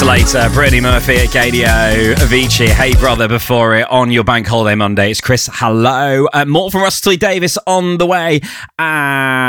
Later, Brittany Murphy at Gadio, Avicii, Hey Brother before it on your bank holiday Monday. It's Chris, hello. More from Russell T Davies on the way.